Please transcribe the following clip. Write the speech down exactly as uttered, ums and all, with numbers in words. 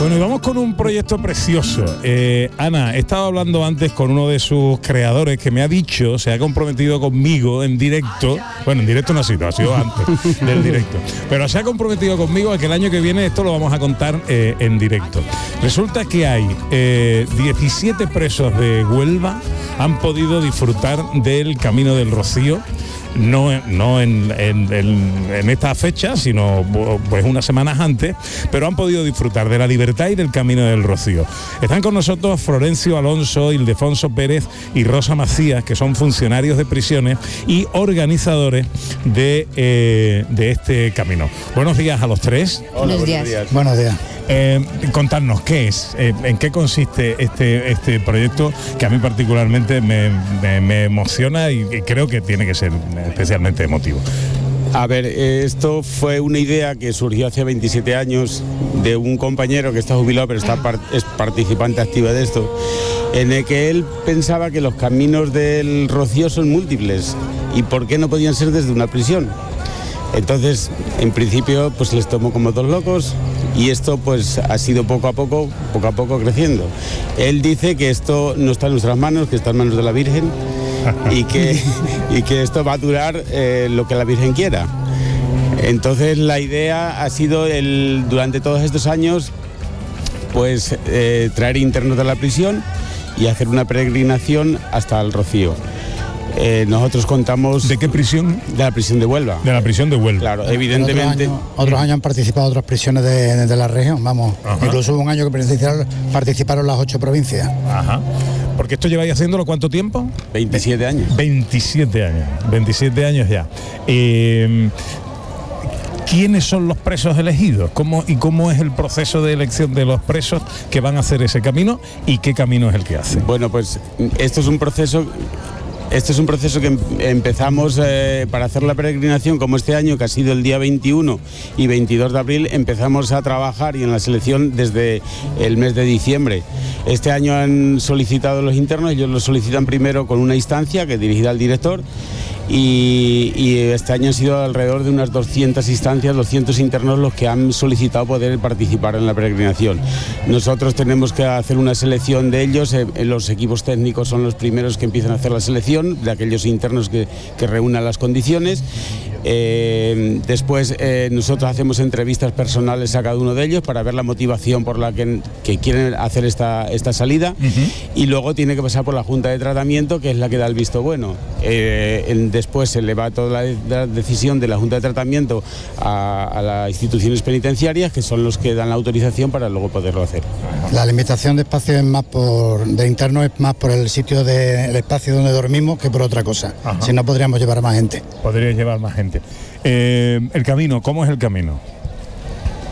Bueno, y vamos con un proyecto precioso. Eh, Ana, he estado hablando antes con uno de sus creadores que me ha dicho, se ha comprometido conmigo en directo, bueno, en directo no ha sido, ha sido antes del directo, pero se ha comprometido conmigo a que el año que viene esto lo vamos a contar eh, en directo. Resulta que hay eh, diecisiete presos de Huelva han podido disfrutar del Camino del Rocío. No, no en, en, en, en esta fecha, sino pues unas semanas antes, pero han podido disfrutar de la libertad y del Camino del Rocío. Están con nosotros Florencio Alonso, Ildefonso Pérez y Rosa Macías, que son funcionarios de prisiones y organizadores de, eh, de este camino. Buenos días a los tres. Hola, buenos días. días. Buenos días. Eh, contarnos qué es, eh, en qué consiste este, este proyecto que a mí particularmente me, me, me emociona y, y creo que tiene que ser especialmente emotivo. A ver, esto fue una idea que surgió hace veintisiete años de un compañero que está jubilado pero está part- es participante activa de esto, en el que él pensaba que los caminos del Rocío son múltiples y por qué no podían ser desde una prisión. Entonces, en principio, pues les tomó como dos locos y esto pues ha sido poco a poco, poco a poco creciendo. Él dice que esto no está en nuestras manos, que está en manos de la Virgen y que, y que esto va a durar eh, lo que la Virgen quiera. Entonces la idea ha sido el, durante todos estos años pues eh, traer internos de la prisión y hacer una peregrinación hasta el Rocío. Eh, nosotros contamos... ¿De qué prisión? De la prisión de Huelva. De la prisión de Huelva. Claro, evidentemente... Otros años, otros años han participado otras prisiones de, de la región, vamos. Ajá. Incluso hubo un año que participaron, participaron las ocho provincias. Ajá. Porque esto lleváis haciéndolo ¿cuánto tiempo? veintisiete años. veintisiete años. veintisiete años ya. Eh, ¿Quiénes son los presos elegidos? ¿Cómo, ¿Y cómo es el proceso de elección de los presos que van a hacer ese camino? ¿Y qué camino es el que hacen? Bueno, pues esto es un proceso... Este es un proceso que empezamos eh, para hacer la peregrinación, como este año, que ha sido el día veintiuno y veintidós de abril, empezamos a trabajar y en la selección desde el mes de diciembre. Este año han solicitado los internos, ellos lo solicitan primero con una instancia que es dirigida al director y, y este año han sido alrededor de unas doscientas instancias, doscientos internos los que han solicitado poder participar en la peregrinación. Nosotros tenemos que hacer una selección de ellos, eh, los equipos técnicos son los primeros que empiezan a hacer la selección de aquellos internos que, que reúnan las condiciones. Eh, después eh, nosotros hacemos entrevistas personales a cada uno de ellos para ver la motivación por la que, que quieren hacer esta, esta salida. Uh-huh. Y luego tiene que pasar por la Junta de Tratamiento, que es la que da el visto bueno. Eh, en, después se le va toda la, la decisión de la Junta de Tratamiento a, a las instituciones penitenciarias, que son los que dan la autorización para luego poderlo hacer. La limitación de espacio es más por, de internos es más por el sitio del espacio donde dormimos que por otra cosa. Ajá. Si no, podríamos llevar más gente. Podríais llevar más gente. Eh, el camino, ¿cómo es el camino?